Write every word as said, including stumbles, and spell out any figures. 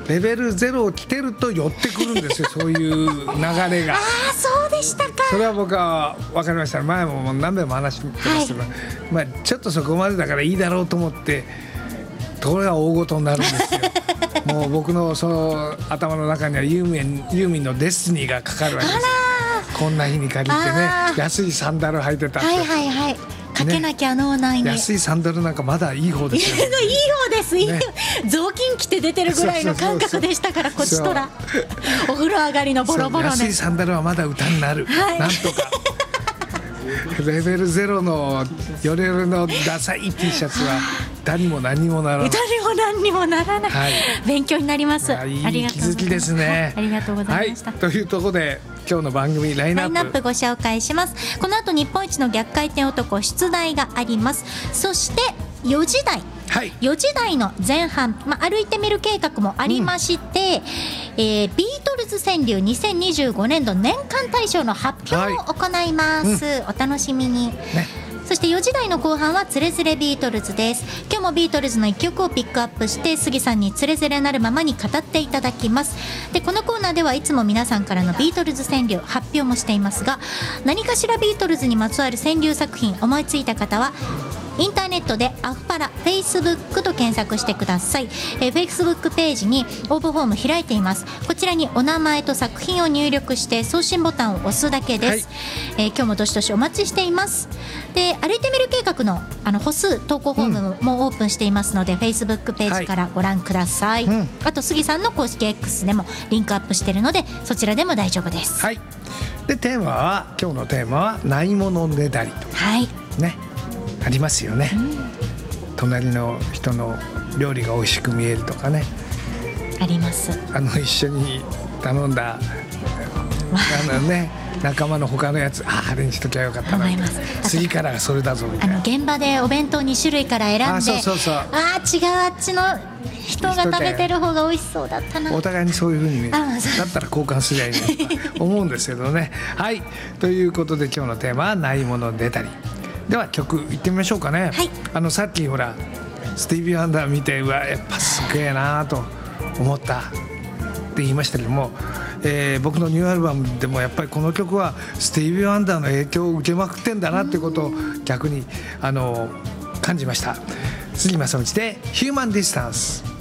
レベルゼロを来てると寄ってくるんですよそういう流れが。 ああそうでしたか。 それは僕は分かりました。前も何遍も話してますけど、はい、まあ、ちょっとそこまでだからいいだろうと思ってところが大ごとになるんですよもう僕のその頭の中にはユーミン、ユーミンのデスティニーがかかるわけです。こんな日に限ってね安いサンダル履いてたって、 はいはいはい、かけなきゃ脳内に、 ね、安いサンダルなんかまだいい方ですよ、ね、 いい方です、ね、雑巾着て出てるぐらいの感覚でしたからこっちとらお風呂上がりのボロボロね。 安いサンダルはまだ歌になる、はい、なんとかレベルゼロのヨレヨレのダサい T シャツは誰にも何にもならない。 誰にも何にもならない、はい、勉強になります。 いい気づきですね。 ありがとうございました、 はい、というところで今日の番組ラインナップ、 ラインナップご紹介します。この後日本一の逆回転男出題があります。そしてよじ台、はい、よじ台の前半、まあ、歩いてみる計画もありまして、うん、えー、ビートルズ川柳にせんにじゅうごねんど年間大賞の発表を行います、はい、うん、お楽しみに、ね。そしてよじ台の後半はつれづれビートルズです。今日もビートルズのいっきょくをピックアップして杉さんにつれづれなるままに語っていただきます。でこのコーナーではいつも皆さんからのビートルズ川柳発表もしていますが、何かしらビートルズにまつわる川柳作品思いついた方はインターネットでアフパラ Facebook と検索してください。えー、Facebook ページに応募フォーム開いています。こちらにお名前と作品を入力して送信ボタンを押すだけです、はい、えー、今日もどしどしお待ちしています。で歩いてみる計画 の, あの歩数投稿フォームもオープンしていますので、うん、Facebook ページからご覧ください、はい、うん、あと杉さんの公式 X でもリンクアップしているのでそちらでも大丈夫です。 はい、でテーマは今日のテーマはないものねだりと、 はいね、ありますよね、うん、隣の人の料理が美味しく見えるとかね、 あります。 あの一緒に頼んだあのね仲間の他のやつ、ああれにしときゃよかったな、次からはそれだぞみたいな。 あの現場でお弁当に種類から選んで、あ、 そうそうそう、 あ違う、あっちの人が食べてる方が美味しそうだったな。 お互いにそういう風に見える。だったら交換すりゃいいなと思うんですけどね。はい、ということで今日のテーマはないもの出たり。では曲いってみましょうかね、はい、あのさっきほらスティービー・ワンダー見て、うわやっぱすげえなと思ったって言いましたけども、えー、僕のニューアルバムでもやっぱりこの曲はスティービー・ワンダーの影響を受けまくってんだなっていうことを逆にあの感じました。杉正道でヒューマンディスタンス。